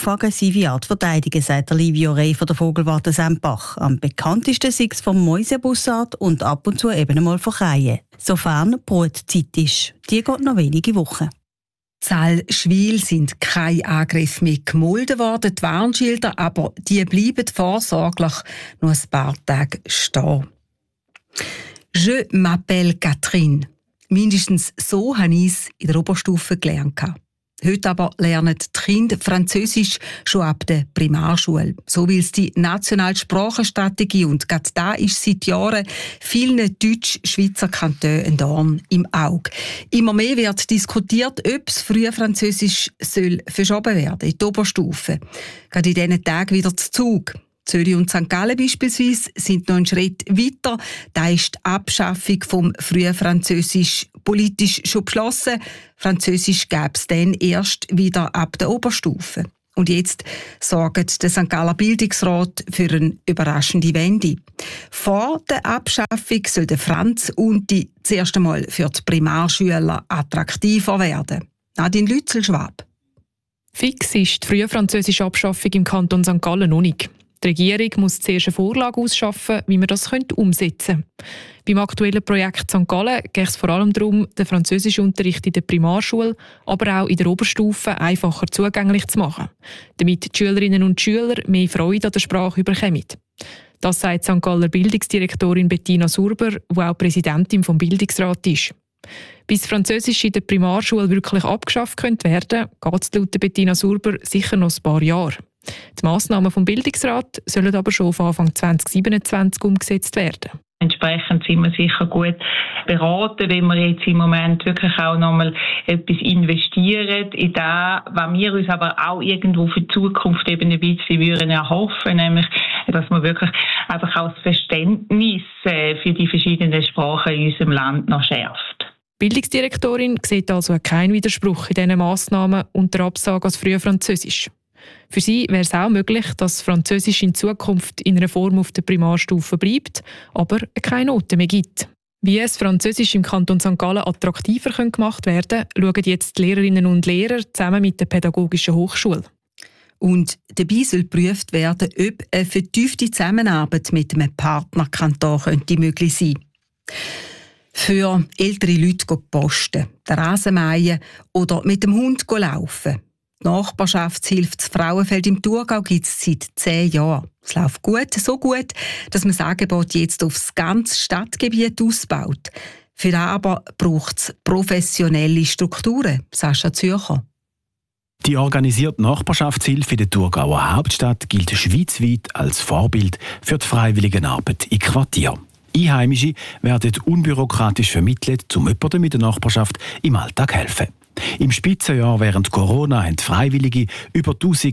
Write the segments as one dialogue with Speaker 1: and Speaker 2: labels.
Speaker 1: auffangen sei wie Art verteidigen, sagt der Livio Rey von der Vogelwarte Sempach. Am bekanntesten sei es vom Mäusebussard und ab und zu eben einmal von Kreien. Sofern Brutzeit ist. Die geht noch wenige Wochen.
Speaker 2: In Schwil sind keine Angriffe mehr gemolden worden, die Warnschilder, aber die bleiben vorsorglich noch ein paar Tage stehen. Je m'appelle Catherine. Mindestens so habe ich es in der Oberstufe gelernt. Heute aber lernen die Kinder Französisch schon ab der Primarschule. So will es die nationale Sprachenstrategie und gerade da ist seit Jahren vielen Deutsch-Schweizer Kantonen ein Dorn im Auge. Immer mehr wird diskutiert, ob das Frühfranzösisch verschoben werden in die Oberstufe. Gerade in diesen Tagen wieder zu Zug. Zürich und St. Gallen beispielsweise sind noch einen Schritt weiter. Da ist die Abschaffung vom Frühfranzösisch politisch schon beschlossen. Französisch gäbe es dann erst wieder ab der Oberstufe. Und jetzt sorgt der St. Galler Bildungsrat für eine überraschende Wende. Vor der Abschaffung soll der Franz Unti das erste Mal für die Primarschüler attraktiver werden. Nadine Lützel-Schwab.
Speaker 3: Fix ist die frühfranzösische Abschaffung im Kanton St. Gallen noch nicht. Die Regierung muss zuerst eine Vorlage ausschaffen, wie man das umsetzen könnte. Beim aktuellen Projekt St. Gallen geht es vor allem darum, den französischen Unterricht in der Primarschule, aber auch in der Oberstufe einfacher zugänglich zu machen, damit die Schülerinnen und Schüler mehr Freude an der Sprache bekommen. Das sagt St. Galler Bildungsdirektorin Bettina Surber, die auch Präsidentin des Bildungsrats ist. Bis Französisch in der Primarschule wirklich abgeschafft werden könnte, geht es laut Bettina Surber sicher noch ein paar Jahre. Die Massnahmen vom Bildungsrat sollen aber schon auf Anfang 2027 umgesetzt werden.
Speaker 4: Entsprechend sind wir sicher gut beraten, wenn wir jetzt im Moment wirklich auch nochmal etwas investieren in das, was wir uns aber auch irgendwo für die Zukunft eben ein bisschen würden erhoffen, nämlich, dass man wirklich einfach auch das Verständnis für die verschiedenen Sprachen in unserem Land noch schärft.
Speaker 3: Die Bildungsdirektorin sieht also keinen Widerspruch in diesen Massnahmen und der Absage als Frühfranzösisch. Für sie wäre es auch möglich, dass Französisch in Zukunft in einer Form auf der Primarstufe bleibt, aber keine Noten mehr gibt. Wie es Französisch im Kanton St. Gallen attraktiver gemacht werden kann, schauen jetzt die Lehrerinnen und Lehrer zusammen mit der Pädagogischen Hochschule.
Speaker 2: Und dabei soll geprüft werden, ob eine vertiefte Zusammenarbeit mit einem Partnerkanton könnte möglich sein. Für ältere Leute posten, den Rasenmähen oder mit dem Hund laufen. Die Nachbarschaftshilfe zu Frauenfeld im Thurgau gibt es seit 10 Jahren. Es läuft gut, so gut, dass man das Angebot jetzt auf das ganze Stadtgebiet ausbaut. Für das aber braucht es professionelle Strukturen. Sascha Zürcher.
Speaker 5: Die organisierte Nachbarschaftshilfe in der Thurgauer Hauptstadt gilt schweizweit als Vorbild für die Freiwilligenarbeit in Quartieren. Einheimische werden unbürokratisch vermittelt, um jemandem in der Nachbarschaft im Alltag zu helfen. Im Spitzenjahr während Corona haben Freiwillige über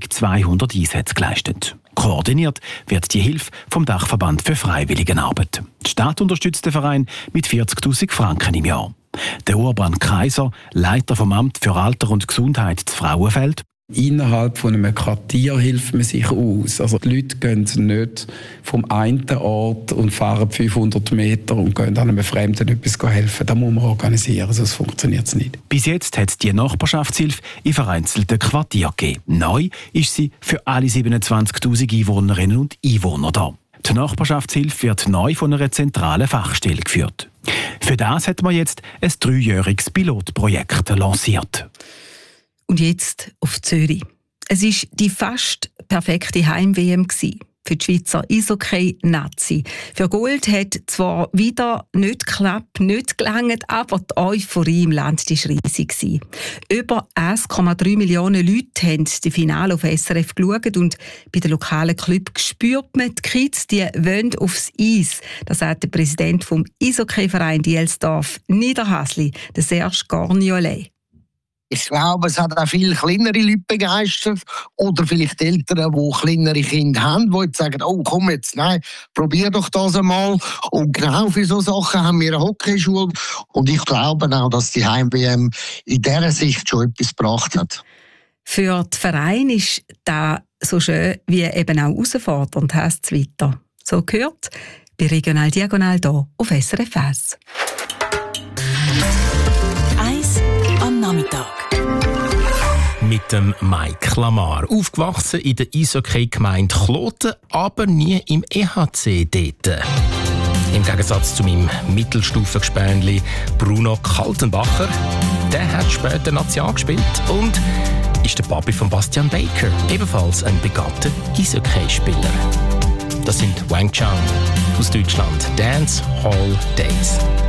Speaker 5: 1200 Einsätze geleistet. Koordiniert wird die Hilfe vom Dachverband für Freiwilligenarbeit. Die Stadt unterstützt den Verein mit 40'000 Franken im Jahr. Der Urban Kaiser, Leiter vom Amt für Alter und Gesundheit zu Frauenfeld.
Speaker 6: Innerhalb von einem Quartier hilft man sich aus. Also die Leute gehen nicht vom einen Ort und fahren 500 Meter und gehen an einem Fremden etwas helfen. Das muss man organisieren, sonst funktioniert es nicht.
Speaker 5: Bis jetzt hat es die Nachbarschaftshilfe in vereinzelten Quartieren gegeben. Neu ist sie für alle 27'000 Einwohnerinnen und Einwohner da. Die Nachbarschaftshilfe wird neu von einer zentralen Fachstelle geführt. Für das hat man jetzt ein 3-jähriges Pilotprojekt lanciert.
Speaker 2: Und jetzt auf Zürich. Es war die fast perfekte Heim-WM für die Schweizer Eishockey-Nazi. Für Gold hat zwar wieder nicht geklappt, nicht gelangt, aber die Euphorie im Land war riesig. Über 1,3 Millionen Leute haben das Finale auf SRF geschaut und bei den lokalen Clubs spürt man, die Kids die wollen aufs Eis. Das sagt der Präsident vom Eishockeyverein Dielsdorf Niederhasli, der Serge Gorniolet.
Speaker 7: Ich glaube, es hat auch viele kleinere Leute begeistert oder vielleicht Eltern, die kleinere Kinder haben, die jetzt sagen, oh komm jetzt, nein, probier doch das einmal. Und genau für solche Sachen haben wir eine Hockeyschule. Und ich glaube auch, dass die Heim-WM in dieser Sicht schon etwas gebracht hat.
Speaker 2: Für den Verein ist das so schön wie eben auch herausfordernd, heisst es weiter. So gehört bei Regional Diagonal hier auf SRF 1.
Speaker 1: Eis am Nachmittag.
Speaker 8: mit dem Mike Lamar. Aufgewachsen in der Eishockey-Gemeinde Kloten, aber nie im EHC dort. Im Gegensatz zu meinem Mittelstufengespänli Bruno Kaltenbacher. Der hat später National gespielt und ist der Papi von Bastian Baker, ebenfalls ein begabter Eishockeyspieler. Das sind Wang Chang aus Deutschland. Dance Hall Days.